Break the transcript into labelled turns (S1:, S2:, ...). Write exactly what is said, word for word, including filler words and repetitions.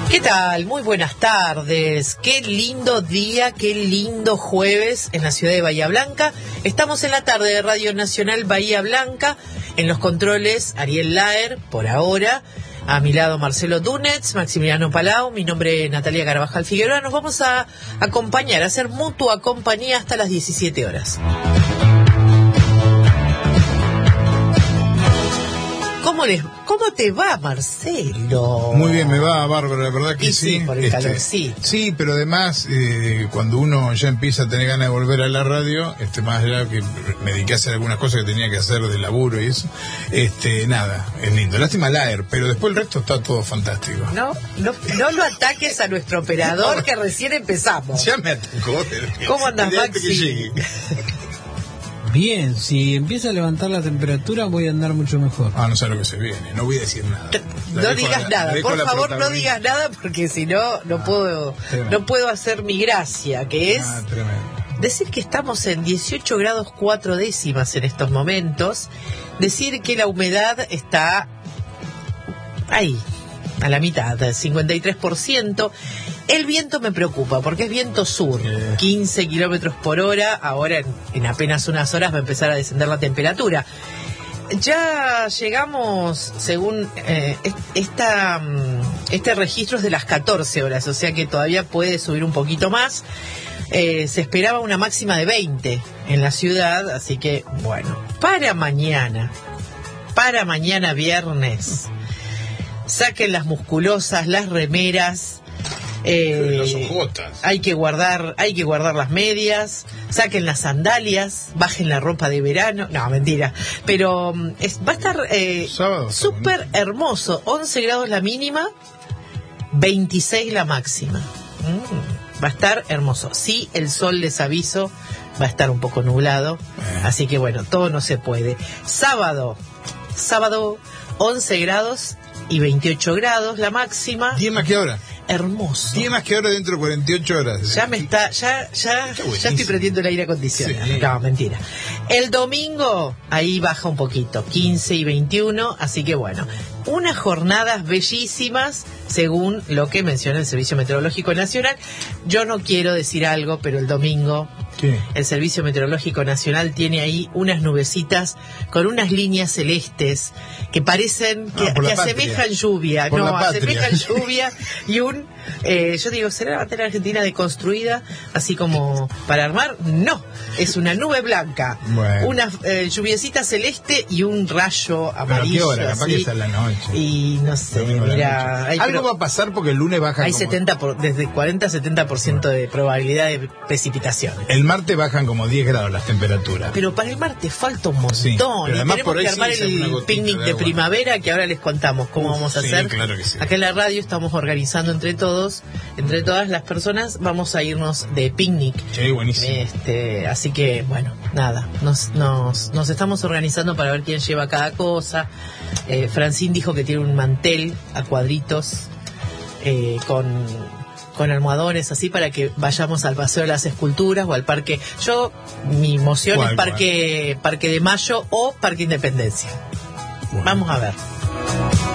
S1: ¿Qué tal? Muy buenas tardes. Qué lindo día, qué lindo jueves en la ciudad de Bahía Blanca. Estamos en la tarde de Radio Nacional Bahía Blanca. En los controles, Ariel Laer, por ahora. A mi lado, Marcelo Dunetz, Maximiliano Palau, mi nombre es Natalia Carvajal Figueroa. Nos vamos a acompañar, a hacer mutua compañía hasta las diecisiete horas. ¿Cómo, les, ¿Cómo te va, Marcelo?
S2: Muy bien, me va, bárbaro, la verdad que
S1: y
S2: sí.
S1: sí, por el
S2: este,
S1: calor, sí.
S2: Sí, pero además, eh, cuando uno ya empieza a tener ganas de volver a la radio, este, más allá que me dediqué a hacer algunas cosas que tenía que hacer de laburo y eso, este, nada, es lindo. Lástima Laer, pero después el resto está todo fantástico.
S1: No, no, no lo ataques a nuestro operador, no, que recién empezamos.
S2: Ya me atacó.
S1: ¿Cómo andas, Maxi?
S3: Bien, si empieza a levantar la temperatura voy a andar mucho mejor.
S2: Ah, no sé lo que se viene, no voy a decir nada.
S1: La no digas la, nada, por favor no digas nada porque si no, no ah, puedo tremendo. no puedo hacer mi gracia, que es
S2: ah,
S1: decir que estamos en dieciocho grados cuatro décimas en estos momentos, decir que la humedad está ahí, a la mitad, cincuenta y tres por ciento. El viento me preocupa porque es viento sur, quince kilómetros por hora. Ahora en, en apenas unas horas va a empezar a descender la temperatura. Ya llegamos, según eh, esta, este registro es de las catorce horas, o sea que todavía puede subir un poquito más. Eh, se esperaba una máxima de veinte en la ciudad, así que bueno, para mañana, para mañana viernes, saquen las musculosas, las remeras. Eh,
S2: las ojotas.
S1: Hay que guardar, hay que guardar las medias, saquen las sandalias, bajen la ropa de verano. No, mentira. Pero es, va a estar eh, súper hermoso. once grados la mínima, veintiséis la máxima. Mm, va a estar hermoso. Sí, el sol, les aviso, va a estar un poco nublado. Eh. Así que bueno, todo no se puede. Sábado, sábado, once grados y veintiocho grados la máxima.
S2: ¿diez más que ahora?
S1: Hermoso.
S2: diez más que ahora dentro de cuarenta y ocho horas.
S1: Ya me está, ya, ya, ya estoy prendiendo el aire acondicionado. Sí. No, mentira. El domingo, ahí baja un poquito, quince y veintiuno, así que bueno, unas jornadas bellísimas, según lo que menciona el Servicio Meteorológico Nacional. Yo no quiero decir algo, pero el domingo, ¿qué? El Servicio Meteorológico Nacional tiene ahí unas nubecitas con unas líneas celestes que parecen, que,
S2: ah,
S1: que asemejan lluvia,
S2: por
S1: no, asemejan lluvia y un, eh, yo digo, ¿será la bandera argentina deconstruida? Así como para armar, no, es una nube blanca,
S2: bueno.
S1: una eh, lluviecita celeste y un rayo amarillo.
S2: ¿Pero a qué hora? Capaz
S1: así,
S2: que está en la noche.
S1: Y no sé, mira,
S2: hay, algo va a pasar porque el lunes baja
S1: hay
S2: como...
S1: setenta por, desde cuarenta a setenta por ciento de probabilidad de precipitación.
S2: El martes bajan como diez grados las temperaturas.
S1: Pero para el martes falta un montón.
S2: Sí, pero
S1: y
S2: además
S1: tenemos
S2: por ahí
S1: que armar
S2: sí
S1: el picnic de, de primavera, que ahora les contamos cómo
S2: Uf,
S1: vamos a
S2: sí,
S1: hacer.
S2: Claro que sí.
S1: Acá en la radio estamos organizando entre todos, entre todas las personas, vamos a irnos de picnic.
S2: Sí, buenísimo.
S1: Este, así que, bueno, nada, nos, nos, nos estamos organizando para ver quién lleva cada cosa. Eh, Francine dijo que tiene un mantel a cuadritos eh, con... con almohadones así para que vayamos al Paseo de las Esculturas o al parque. Yo, mi emoción
S2: ¿Cuál,
S1: es parque,
S2: cuál?
S1: Parque de Mayo o Parque Independencia. Bueno. Vamos a ver.